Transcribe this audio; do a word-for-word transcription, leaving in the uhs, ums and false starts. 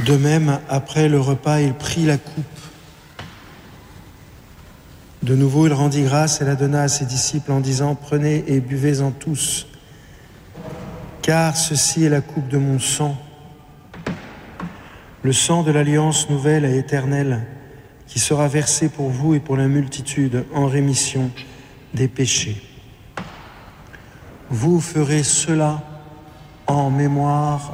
De même, après le repas, il prit la coupe. De nouveau, il rendit grâce et la donna à ses disciples en disant « Prenez et buvez-en tous, car ceci est la coupe de mon sang, le sang de l'alliance nouvelle et éternelle, qui sera versé pour vous et pour la multitude en rémission des péchés. Vous ferez cela en mémoire de moi. »